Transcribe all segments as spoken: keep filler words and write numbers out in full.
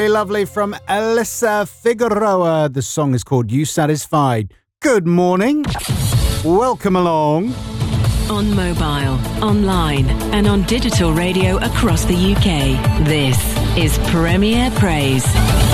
Lovely from Alyssa Figueroa. The song is called You Satisfied. Good morning. Welcome along. On mobile, online and on digital radio across the U K. This is Premier Praise.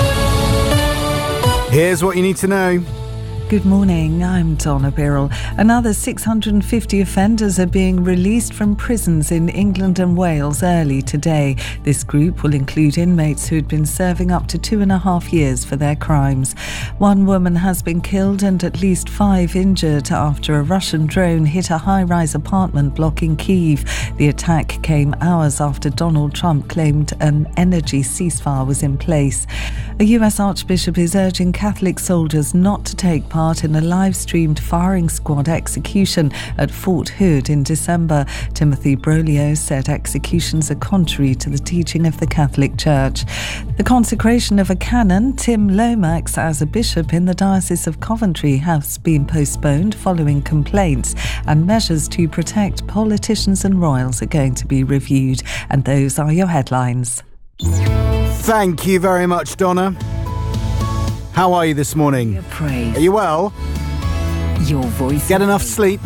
Here's what you need to know. Good morning, I'm Donna Birrell. Another six hundred fifty offenders are being released from prisons in England and Wales early today. This group will include inmates who had been serving up to two and a half years for their crimes. One woman has been killed and at least five injured after a Russian drone hit a high-rise apartment block in Kyiv. The attack came hours after Donald Trump claimed an energy ceasefire was in place. A U S Archbishop is urging Catholic soldiers not to take part part in a live-streamed firing squad execution at Fort Hood in December. Timothy Broglio said executions are contrary to the teaching of the Catholic Church. The consecration of a canon, Tim Lomax, as a bishop in the Diocese of Coventry has been postponed following complaints, and measures to protect politicians and royals are going to be reviewed. And those are your headlines. Thank you very much, Donna. How are you this morning? Your praise. Are you well? Your voice. Get enough sleep?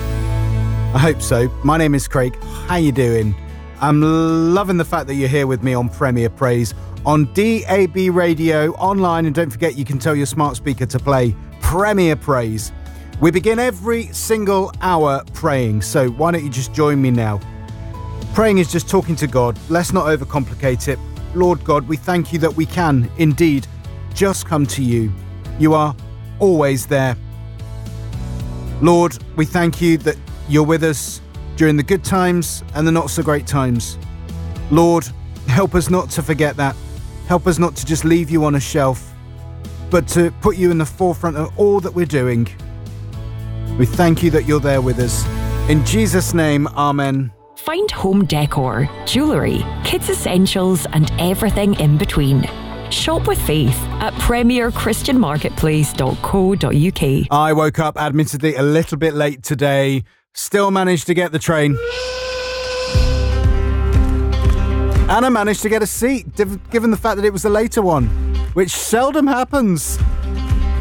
I hope so. My name is Craig. How you doing? I'm loving the fact that you're here with me on Premier Praise on D A B Radio online, and don't forget you can tell your smart speaker to play Premier Praise. We begin every single hour praying, so why don't you just join me now? Praying is just talking to God. Let's not overcomplicate it. Lord God, we thank you that we can indeed just come to you. You are always there. Lord, we thank you that you're with us during the good times and the not so great times. Lord, help us not to forget that. Help us not to just leave you on a shelf, but to put you in the forefront of all that we're doing. We thank you that you're there with us. In Jesus' name, amen. Find home decor, jewellery, kids essentials and everything in between. Shop with faith at premier christian marketplace dot co dot uk. I woke up admittedly a little bit late today. Still managed to get the train. And I managed to get a seat, given the fact that it was a later one, which seldom happens.